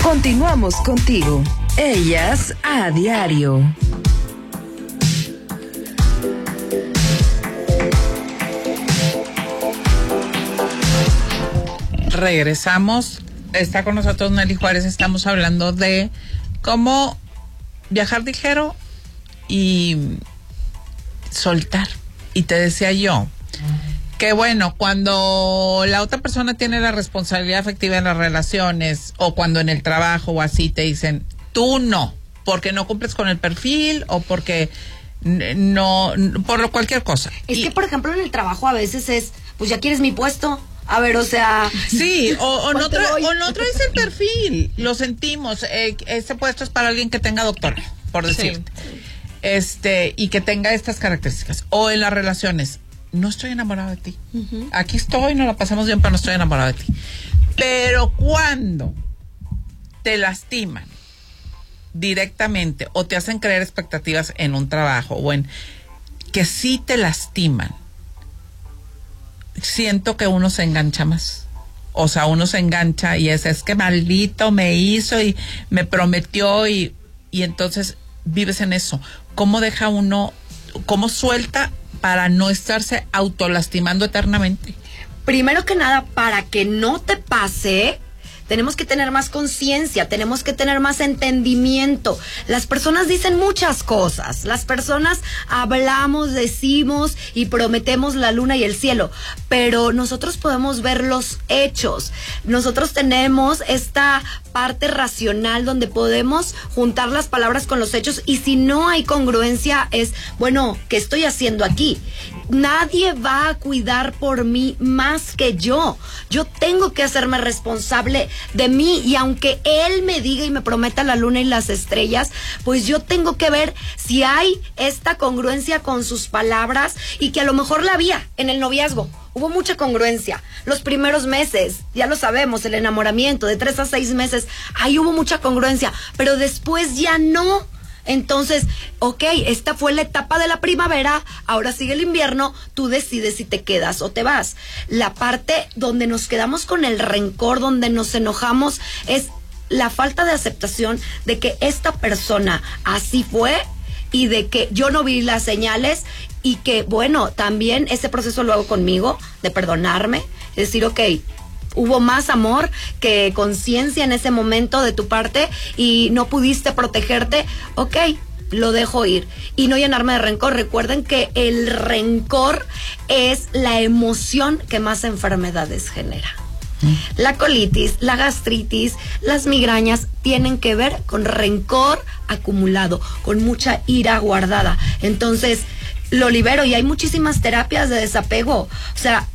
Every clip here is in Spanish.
Continuamos contigo. Ellas a diario. Regresamos. Está con nosotros Nelly Juárez. Estamos hablando de cómo viajar ligero y soltar. Y te decía yo que bueno, cuando la otra persona tiene la responsabilidad afectiva en las relaciones o cuando en el trabajo o así te dicen, tú no, porque no cumples con el perfil o porque no, por cualquier cosa. Es que, por ejemplo, en el trabajo a veces es, pues ya quieres mi puesto. A ver, o sea... Sí, o no traes el perfil, lo sentimos, este puesto es para alguien que tenga doctorado, por decirte. Sí. Y que tenga estas características. O en las relaciones, no estoy enamorado de ti. Uh-huh. Aquí estoy, nos la pasamos bien, pero no estoy enamorado de ti. Pero cuando te lastiman directamente o te hacen creer expectativas en un trabajo o en que sí te lastiman, siento que uno se engancha más. O sea, uno se engancha y es que maldito me hizo y me prometió y entonces vives en eso. ¿Cómo deja uno, cómo suelta para no estarse autolastimando eternamente? Primero que nada, para que no te pase, tenemos que tener más conciencia, tenemos que tener más entendimiento. Las personas dicen muchas cosas, las personas hablamos, decimos y prometemos la luna y el cielo, pero nosotros podemos ver los hechos. Nosotros tenemos esta parte racional donde podemos juntar las palabras con los hechos y si no hay congruencia es, bueno, ¿qué estoy haciendo aquí? Nadie va a cuidar por mí más que yo. Yo tengo que hacerme responsable de mí y aunque él me diga y me prometa la luna y las estrellas, pues yo tengo que ver si hay esta congruencia con sus palabras y que a lo mejor la había en el noviazgo. Hubo mucha congruencia. Los primeros meses, ya lo sabemos, el enamoramiento de 3 a 6 meses, ahí hubo mucha congruencia, pero después ya no. Entonces, ok, esta fue la etapa de la primavera, ahora sigue el invierno, tú decides si te quedas o te vas. La parte donde nos quedamos con el rencor, donde nos enojamos, es la falta de aceptación de que esta persona así fue y de que yo no vi las señales y que, bueno, también ese proceso lo hago conmigo, de perdonarme, es decir, ok, hubo más amor que conciencia en ese momento de tu parte y no pudiste protegerte, ok, lo dejo ir y no llenarme de rencor. Recuerden que el rencor es la emoción que más enfermedades genera. La colitis, la gastritis, las migrañas tienen que ver con rencor acumulado, con mucha ira guardada. Entonces, lo libero y hay muchísimas terapias de desapego. O sea,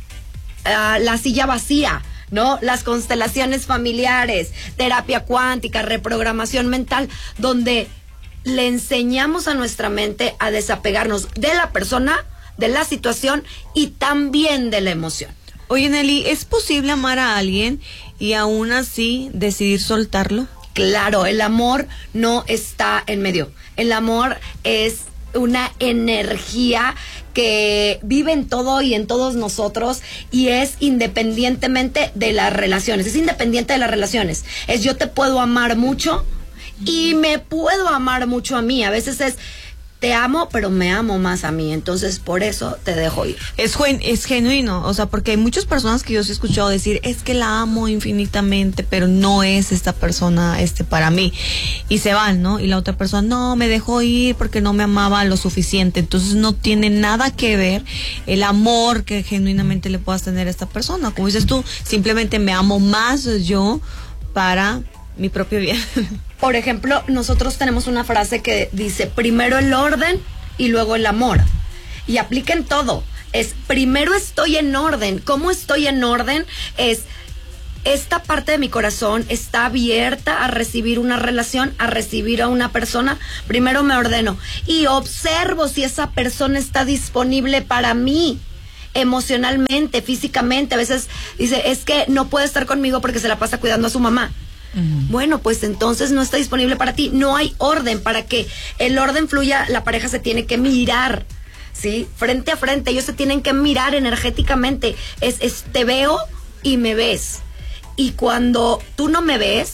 la silla vacía, ¿no? Las constelaciones familiares, terapia cuántica, reprogramación mental, donde le enseñamos a nuestra mente a desapegarnos de la persona, de la situación y también de la emoción. Oye, Nelly, ¿es posible amar a alguien y aún así decidir soltarlo? Claro, el amor no está en medio. El amor es una energía que vive en todo y en todos nosotros y es independientemente de las relaciones, es independiente de las relaciones. Es yo te puedo amar mucho y me puedo amar mucho a mí. A veces es te amo, pero me amo más a mí, entonces por eso te dejo ir. Es genuino, o sea, porque hay muchas personas que yo sí he escuchado decir, es que la amo infinitamente, pero no es esta persona para mí, y se van, ¿no? Y la otra persona, no, me dejó ir porque no me amaba lo suficiente, entonces no tiene nada que ver el amor que genuinamente le puedas tener a esta persona, como dices tú, simplemente me amo más yo para mi propio bien. Por ejemplo, nosotros tenemos una frase que dice, primero el orden y luego el amor. Y aplica en todo. Es, primero estoy en orden. ¿Cómo estoy en orden? Es, esta parte de mi corazón está abierta a recibir una relación, a recibir a una persona. Primero me ordeno y observo si esa persona está disponible para mí. Emocionalmente, físicamente. A veces dice, es que no puede estar conmigo porque se la pasa cuidando a su mamá. Bueno, pues entonces no está disponible para ti. No hay orden. Para que el orden fluya, la pareja se tiene que mirar, ¿sí? Frente a frente. Ellos se tienen que mirar energéticamente. Es te veo y me ves. Y cuando tú no me ves,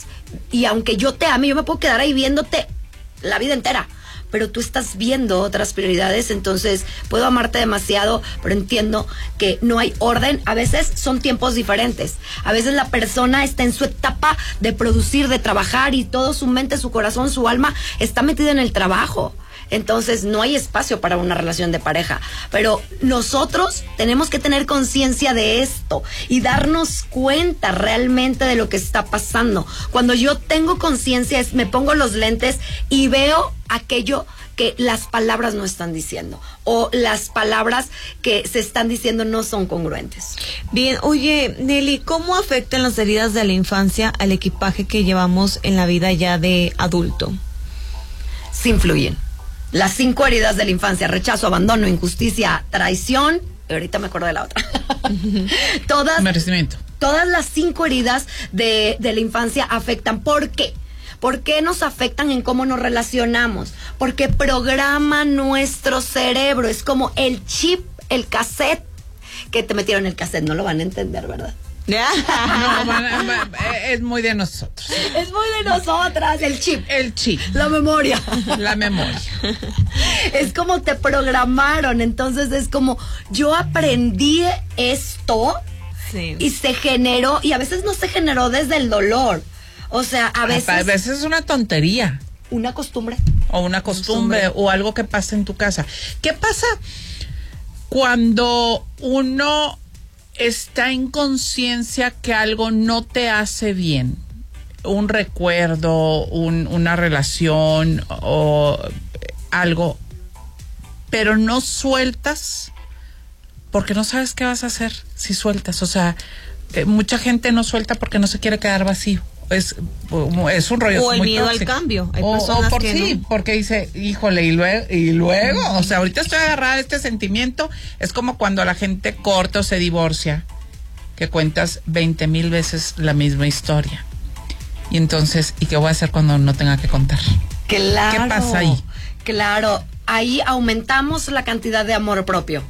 Y aunque yo te ame, yo me puedo quedar ahí viéndote la vida entera, pero tú estás viendo otras prioridades. Entonces puedo amarte demasiado, pero entiendo que no hay orden. A veces son tiempos diferentes, a veces la persona está en su etapa de producir, de trabajar, y todo su mente, su corazón, su alma está metida en el trabajo. Entonces no hay espacio para una relación de pareja, pero nosotros tenemos que tener conciencia de esto y darnos cuenta realmente de lo que está pasando. Cuando yo tengo conciencia, me pongo los lentes y veo aquello que las palabras no están diciendo, o las palabras que se están diciendo no son congruentes. Bien, oye, Nelly, ¿cómo afectan las heridas de la infancia al equipaje que llevamos en la vida ya de adulto? Sí influyen. Las 5 heridas de la infancia: rechazo, abandono, injusticia, traición. Y ahorita me acuerdo de la otra. Merecimiento. Todas las 5 heridas de la infancia afectan. ¿Por qué? ¿Por qué nos afectan en cómo nos relacionamos? Porque programa nuestro cerebro. Es como el chip, el cassette que te metieron en el cassette. No lo van a entender, ¿verdad? No, es muy de nosotros. Es muy de nosotras, el chip. El chip. La memoria. La memoria. Es como te programaron. Entonces es como, yo aprendí esto, sí, y se generó, y a veces no se generó desde el dolor. O sea, a veces es una tontería. Una costumbre. O una costumbre, o algo que pasa en tu casa. ¿Qué pasa cuando uno está en conciencia que algo no te hace bien? Un recuerdo, una relación o algo, pero no sueltas porque no sabes qué vas a hacer si sueltas. O sea, mucha gente no suelta porque no se quiere quedar vacío. Es un rollo. O el muy miedo tóxico. al cambio. Hay personas que sí, no. porque dice, híjole, y luego, o sea, ahorita estoy agarrada a este sentimiento. Es como cuando la gente corta o se divorcia, que cuentas 20,000 veces la misma historia. Y entonces, ¿y qué voy a hacer cuando no tenga que contar? Claro. ¿Qué pasa ahí? Claro, ahí aumentamos la cantidad de amor propio,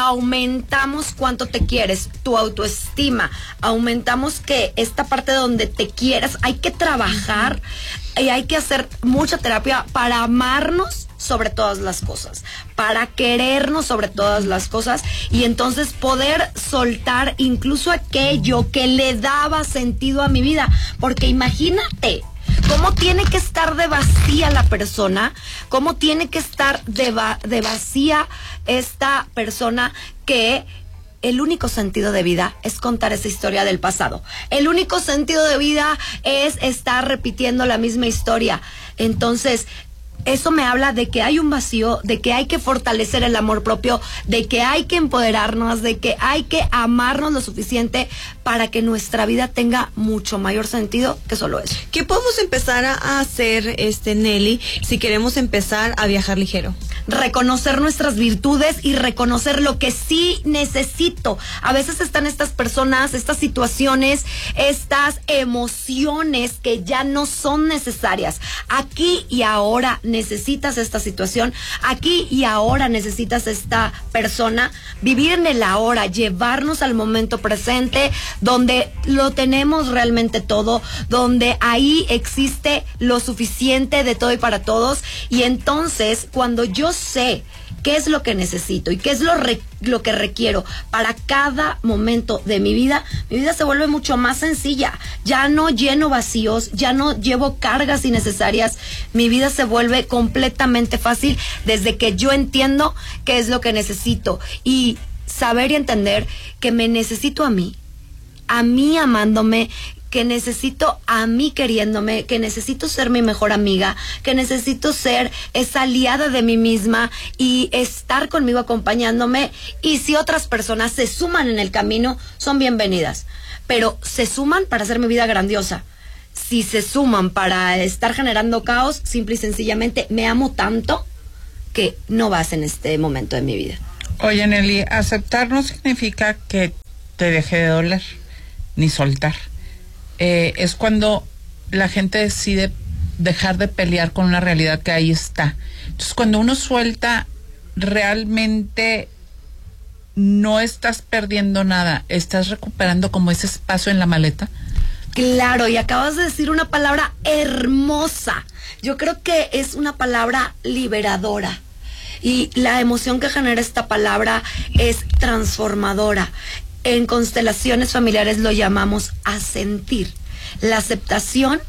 aumentamos cuánto te quieres, tu autoestima, aumentamos que esta parte donde te quieras, hay que trabajar y hay que hacer mucha terapia para amarnos sobre todas las cosas, para querernos sobre todas las cosas, y entonces poder soltar incluso aquello que le daba sentido a mi vida, porque imagínate cómo tiene que estar de vacía la persona, cómo tiene que estar de vacía esta persona, que el único sentido de vida es contar esa historia del pasado. El único sentido de vida es estar repitiendo la misma historia. Entonces, eso me habla de que hay un vacío, de que hay que fortalecer el amor propio, de que hay que empoderarnos, de que hay que amarnos lo suficiente para que nuestra vida tenga mucho mayor sentido que solo eso. ¿Qué podemos empezar a hacer, Nelly, si queremos empezar a viajar ligero? Reconocer nuestras virtudes y reconocer lo que sí necesito. A veces están estas personas, estas situaciones, estas emociones que ya no son necesarias. Aquí y ahora necesitas esta situación, aquí y ahora necesitas esta persona, vivir en el ahora, llevarnos al momento presente, donde lo tenemos realmente todo, donde ahí existe lo suficiente de todo y para todos. Y entonces, cuando yo sé qué es lo que necesito y qué es lo que requiero para cada momento de mi vida se vuelve mucho más sencilla. Ya no lleno vacíos, ya no llevo cargas innecesarias. Mi vida se vuelve completamente fácil desde que yo entiendo qué es lo que necesito, y saber y entender que me necesito a mí amándome, que necesito a mí queriéndome, que necesito ser mi mejor amiga, que necesito ser esa aliada de mí misma y estar conmigo acompañándome. Y si otras personas se suman en el camino, son bienvenidas, pero se suman para hacer mi vida grandiosa. Si se suman para estar generando caos, simple y sencillamente me amo tanto que no vas en este momento de mi vida. Oye, Nelly, aceptar no significa que te deje de doler ni soltar. Es cuando la gente decide dejar de pelear con una realidad que ahí está. Entonces, cuando uno suelta, realmente no estás perdiendo nada, estás recuperando como ese espacio en la maleta Claro, y acabas de decir una palabra hermosa. Yo creo que es una palabra liberadora. Y la emoción que genera esta palabra es transformadora. En constelaciones familiares lo llamamos asentir. La aceptación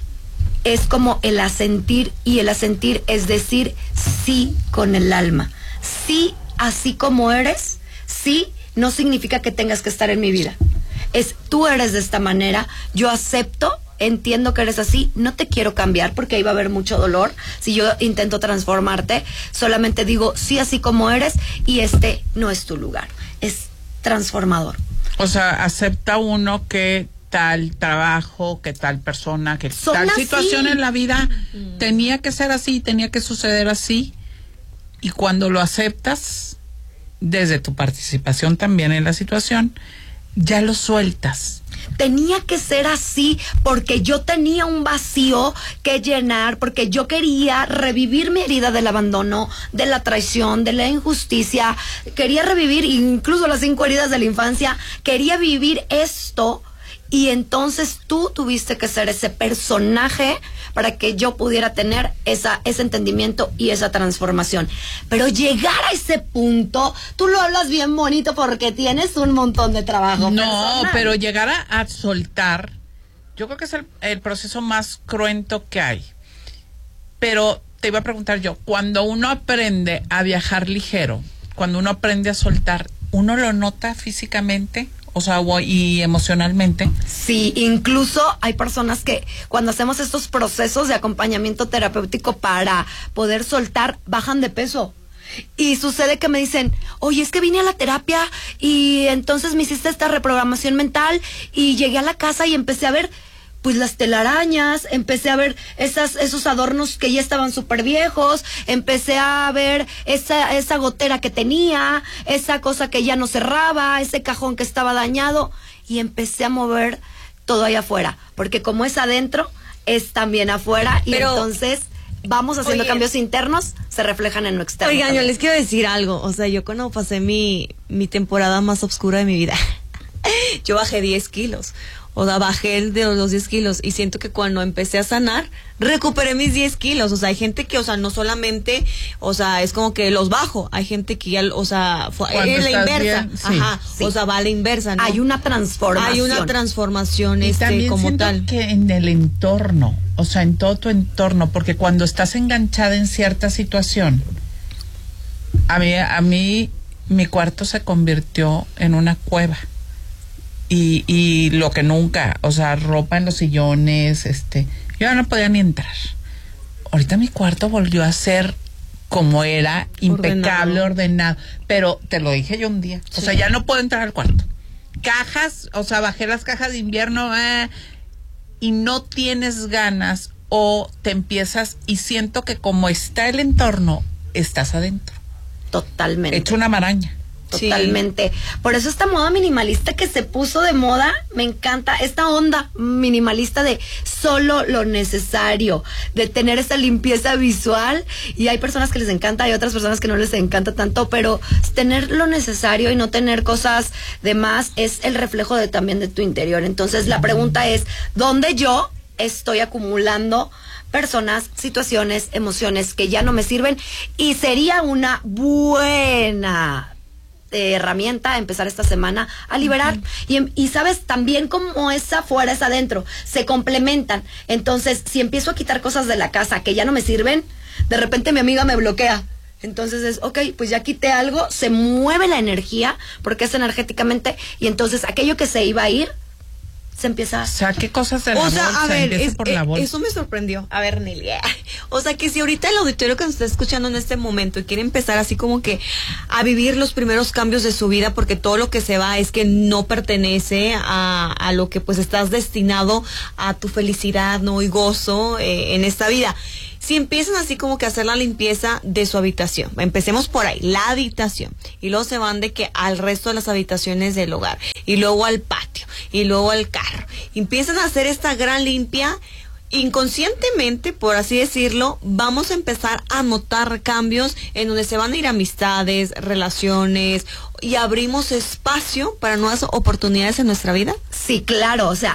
es como el asentir, y el asentir es decir sí con el alma. Sí, así como eres. Sí, no significa que tengas que estar en mi vida. Es tú eres de esta manera, yo acepto, entiendo que eres así, no te quiero cambiar porque ahí va a haber mucho dolor si yo intento transformarte, solamente digo sí así como eres y este no es tu lugar. Es transformador. O sea, acepta uno que tal trabajo, que tal persona, que tal situación en la vida tenía que ser así, tenía que suceder así, y cuando lo aceptas desde tu participación también en la situación, ya lo sueltas. Tenía que ser así porque yo tenía un vacío que llenar, porque yo quería revivir mi herida del abandono, de la traición, de la injusticia, quería revivir incluso las 5 heridas de la infancia, quería vivir esto. Y entonces tú tuviste que ser ese personaje para que yo pudiera tener ese entendimiento y esa transformación. Pero llegar a ese punto, tú lo hablas bien bonito porque tienes un montón de trabajo. No, personal. pero llegar a soltar, yo creo que es el proceso más cruento que hay. Pero te iba a preguntar yo, cuando uno aprende a viajar ligero, cuando uno aprende a soltar, ¿uno lo nota físicamente? O sea, y emocionalmente. Sí, incluso hay personas que cuando hacemos estos procesos de acompañamiento terapéutico para poder soltar, bajan de peso. Y sucede que me dicen, oye, es que vine a la terapia y entonces me hiciste esta reprogramación mental y llegué a la casa y empecé a ver pues las telarañas, empecé a ver esos adornos que ya estaban súper viejos, empecé a ver esa gotera que tenía, esa cosa que ya no cerraba, ese cajón que estaba dañado, y empecé a mover todo allá afuera, porque como es adentro, es también afuera, y pero entonces vamos haciendo cambios internos, se reflejan en lo externo. Oigan, yo les quiero decir algo, o sea, yo cuando pasé mi temporada más oscura de mi vida, yo bajé 10 kilos. O sea, bajé de los 10 kilos y siento que cuando empecé a sanar, recuperé mis 10 kilos. O sea, hay gente que, o sea, no solamente, o sea, es como que los bajo. Hay gente que ya, o sea, es la inversa. Bien, sí, ajá, sí. O sea, va a la inversa, ¿no? Hay una transformación. Hay una transformación, y también como siento tal. Que en el entorno, o sea, en todo tu entorno, porque cuando estás enganchada en cierta situación, a mí mi cuarto se convirtió en una cueva. Y lo que nunca, o sea, ropa en los sillones, yo ya no podía ni entrar. Ahorita mi cuarto volvió a ser como era, impecable, ordenado. Pero te lo dije yo un día, sí. O sea, ya no puedo entrar al cuarto. Cajas, o sea, bajé las cajas de invierno, y no tienes ganas, o te empiezas, y siento que como está el entorno, estás adentro. Totalmente. Hecho una maraña. Totalmente. Sí. Por eso esta moda minimalista que se puso de moda, me encanta esta onda minimalista de solo lo necesario, de tener esa limpieza visual, y hay personas que les encanta, hay otras personas que no les encanta tanto, pero tener lo necesario y no tener cosas de más es el reflejo también de tu interior. Entonces la pregunta es, ¿dónde yo estoy acumulando personas, situaciones, emociones que ya no me sirven? Y sería una buena herramienta empezar esta semana a liberar. Y sabes, también como es afuera es adentro, se complementan. Entonces, si empiezo a quitar cosas de la casa que ya no me sirven, de repente mi amiga me bloquea. Entonces es, ok, pues ya quité algo, se mueve la energía, porque es energéticamente, y entonces aquello que se iba a ir, se empieza a... Saque cosas de la bolsa, a ver, empiece por la bolsa. Eso me sorprendió. A ver, Nelly. O sea, que si ahorita el auditorio que nos está escuchando en este momento y quiere empezar así como que a vivir los primeros cambios de su vida, porque todo lo que se va es que no pertenece a lo que pues estás destinado a tu felicidad, ¿no? Y gozo en esta vida. Si empiezan así como que a hacer la limpieza de su habitación, empecemos por ahí, la habitación, y luego se van de que al resto de las habitaciones del hogar, y luego al patio, y luego al carro, y empiezan a hacer esta gran limpia, inconscientemente, por así decirlo, vamos a empezar a notar cambios en donde se van a ir amistades, relaciones, y abrimos espacio para nuevas oportunidades en nuestra vida. Sí, claro, o sea,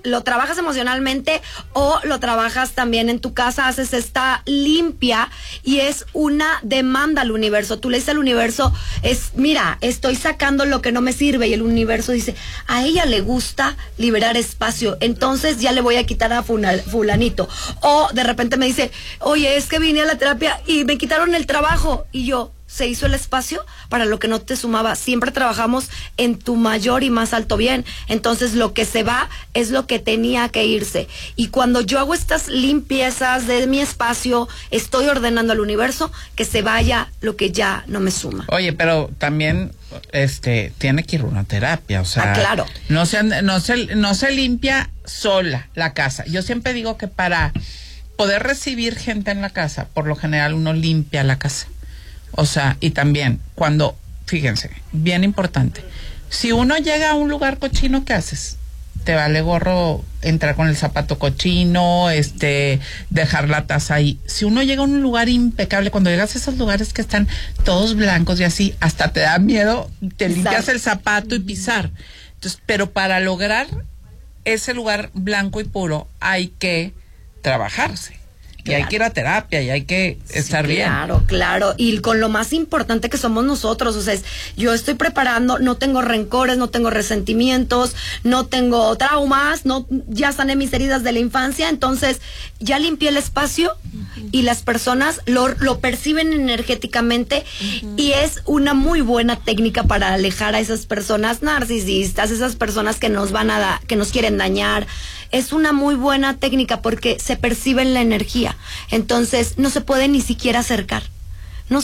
lo trabajas emocionalmente o lo trabajas también en tu casa, haces esta limpia y es una demanda al universo. Tú le dices al universo, mira, estoy sacando lo que no me sirve, y el universo dice, a ella le gusta liberar espacio, entonces ya le voy a quitar a fulanito. O de repente me dice, oye, es que vine a la terapia y me quitaron el trabajo, y yo, se hizo el espacio para lo que no te sumaba. Siempre trabajamos en tu mayor y más alto bien. Entonces lo que se va es lo que tenía que irse. Y cuando yo hago estas limpiezas de mi espacio, estoy ordenando al universo que se vaya lo que ya no me suma. Oye, pero también tiene que ir a una terapia, o sea, claro. No se limpia sola la casa. Yo siempre digo que para poder recibir gente en la casa, por lo general uno limpia la casa. O sea, y también cuando, fíjense, bien importante, si uno llega a un lugar cochino, ¿qué haces? Te vale gorro entrar con el zapato cochino, dejar la taza ahí. Si uno llega a un lugar impecable, cuando llegas a esos lugares que están todos blancos y así, hasta te da miedo, te limpias el zapato y pisar. Entonces, pero para lograr ese lugar blanco y puro hay que trabajarse. Y hay que ir a terapia y hay que estar bien. Claro. Y con lo más importante que somos nosotros. O sea, yo estoy preparando, no tengo rencores, no tengo resentimientos, no tengo traumas, ya sané mis heridas de la infancia. Entonces, ya limpié el espacio y las personas lo perciben energéticamente. Y es una muy buena técnica para alejar a esas personas narcisistas, esas personas que que nos quieren dañar. Es una muy buena técnica porque se percibe en la energía. Entonces, no se puede ni siquiera acercar. No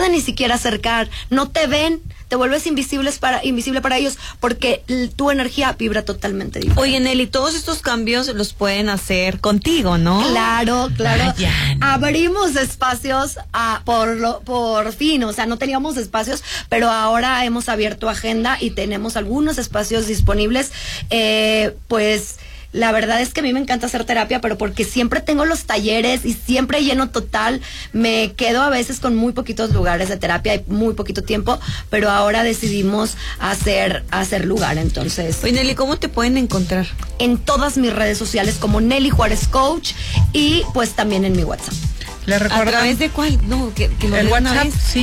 te ven, te vuelves invisible para ellos porque tu energía vibra totalmente diferente. Oye, Nelly, todos estos cambios los pueden hacer contigo, ¿no? Claro. Vayan. Abrimos espacios por fin, o sea, no teníamos espacios, pero ahora hemos abierto agenda y tenemos algunos espacios disponibles, pues. La verdad es que a mí me encanta hacer terapia, pero porque siempre tengo los talleres y siempre lleno total, me quedo a veces con muy poquitos lugares de terapia y muy poquito tiempo, pero ahora decidimos hacer lugar, entonces. Oye, Nelly, ¿cómo te pueden encontrar? En todas mis redes sociales como Nelly Juárez Coach y pues también en mi WhatsApp. ¿Le recuerdan? ¿A través de cuál? No, que lo el WhatsApp, sí.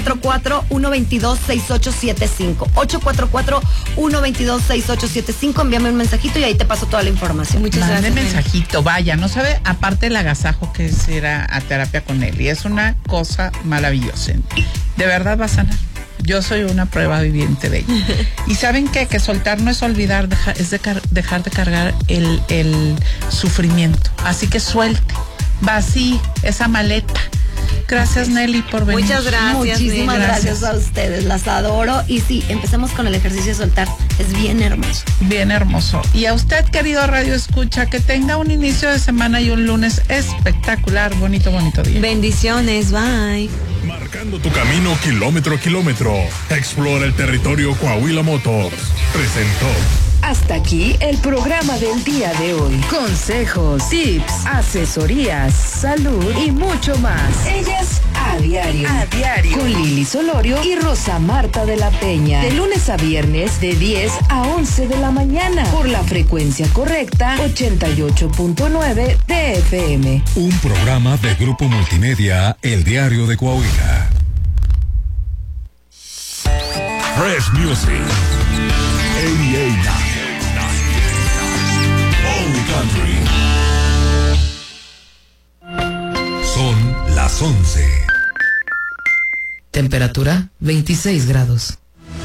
844-122-6875. 844-122-6875. Envíame un mensajito y ahí te paso toda la información. Muchas gracias. Mande mensajito, vaya, no sabe, aparte el agasajo que es ir a terapia con él. Y es una cosa maravillosa. De verdad va a sanar. Yo soy una prueba viviente de ello. ¿Y saben qué? Que soltar no es olvidar, es dejar de cargar el sufrimiento. Así que suelte. Vacíe esa maleta. Gracias, Nelly, por venir. Muchas gracias. Muchísimas gracias a ustedes, las adoro. Y sí, empecemos con el ejercicio de soltar. Es bien hermoso. Bien hermoso. Y a usted, querido Radio Escucha, que tenga un inicio de semana y un lunes espectacular. Bonito día. Bendiciones, bye. Marcando tu camino kilómetro a kilómetro. Explora el territorio Coahuila Motors. Presentó. Hasta aquí el programa del día de hoy. Consejos, tips, asesorías, salud y mucho más. Ellas a diario. Con Lili Solorio y Rosa Marta de la Peña. De lunes a viernes de 10 a 11 de la mañana. Por la frecuencia correcta 88.9 de FM. Un programa de Grupo Multimedia, El Diario de Coahuila. Fresh Music. 88.9. Country. Son las 11. Temperatura 26 grados.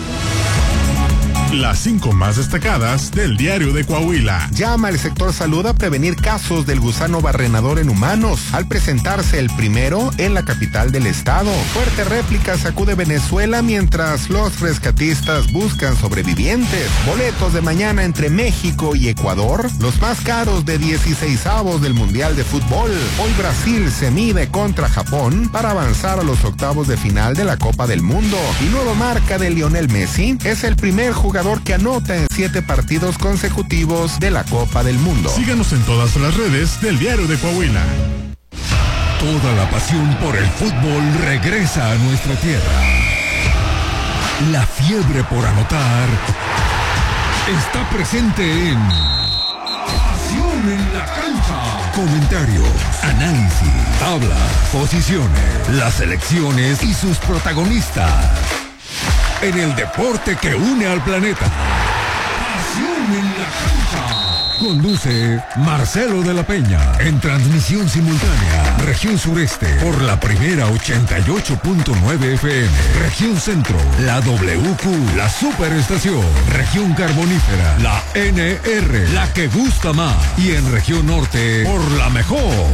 Las 5 más destacadas del Diario de Coahuila. Llama el sector salud a prevenir casos del gusano barrenador en humanos al presentarse el primero en la capital del estado. Fuerte réplica sacude Venezuela mientras los rescatistas buscan sobrevivientes. Boletos de mañana entre México y Ecuador, los más caros de 16avos del Mundial de Fútbol. Hoy Brasil se mide contra Japón para avanzar a los octavos de final de la Copa del Mundo. Y nueva marca de Lionel Messi, es el primer jugador que anota en 7 partidos consecutivos de la Copa del Mundo. Síganos en todas las redes del Diario de Coahuila. Toda la pasión por el fútbol regresa a nuestra tierra. La fiebre por anotar está presente en Pasión en la cancha. Comentarios, análisis, tablas, posiciones, las selecciones y sus protagonistas. En el deporte que une al planeta. Pasión en la cancha. Conduce Marcelo de la Peña. En transmisión simultánea, región sureste, por la primera 88.9 FM. Región centro, la WQ, la superestación. Región carbonífera, la NR, la que gusta más. Y en región norte, por la mejor,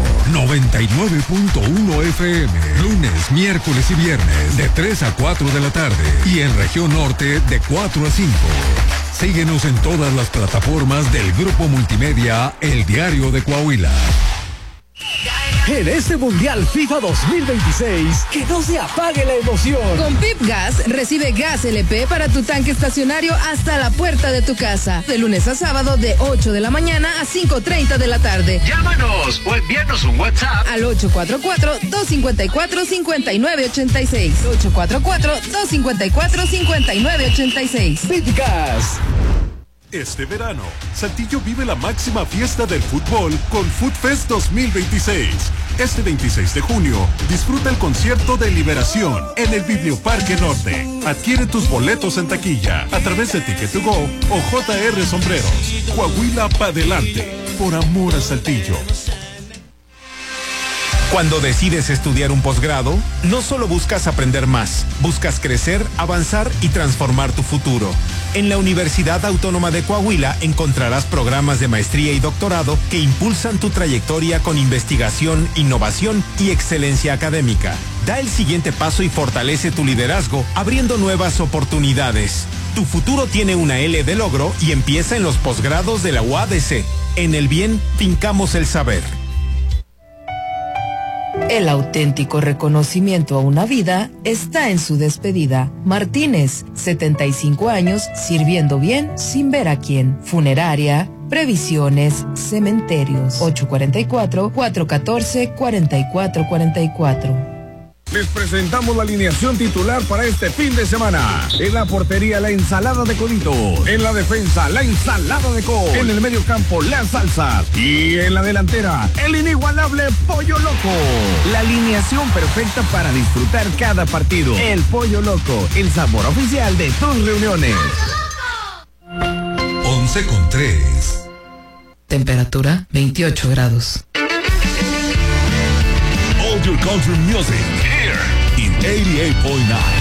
99.1 FM. Lunes, miércoles y viernes, de 3 a 4 de la tarde. Y en región norte, de 4 a 5. Síguenos en todas las plataformas del Grupo Multimedia El Diario de Coahuila. En este Mundial FIFA 2026, que no se apague la emoción. Con Pip Gas, recibe gas LP para tu tanque estacionario hasta la puerta de tu casa. De lunes a sábado de 8 de la mañana a 5:30 de la tarde. Llámanos o envíanos un WhatsApp al 844-254-5986. 844-254-5986. Pip Gas. Este verano, Saltillo vive la máxima fiesta del fútbol con Food Fest 2026. Este 26 de junio, disfruta el concierto de Liberación en el Biblioparque Norte. Adquiere tus boletos en taquilla a través de Ticket2Go o JR Sombreros. Coahuila pa' delante, por amor a Saltillo. Cuando decides estudiar un posgrado, no solo buscas aprender más, buscas crecer, avanzar y transformar tu futuro. En la Universidad Autónoma de Coahuila encontrarás programas de maestría y doctorado que impulsan tu trayectoria con investigación, innovación y excelencia académica. Da el siguiente paso y fortalece tu liderazgo, abriendo nuevas oportunidades. Tu futuro tiene una L de logro y empieza en los posgrados de la UADC. En el bien, fincamos el saber. El auténtico reconocimiento a una vida está en su despedida. Martínez, 75 años, sirviendo bien sin ver a quién. Funeraria, previsiones, cementerios. 844-414-4444. Les presentamos la alineación titular para este fin de semana. En la portería, la ensalada de Codito. En la defensa, la ensalada de Col. En el medio campo, la salsa. Y en la delantera, el inigualable Pollo Loco. La alineación perfecta para disfrutar cada partido. El Pollo Loco, el sabor oficial de tus reuniones. 11:3. Temperatura 28 grados. All your country music here in 88.9.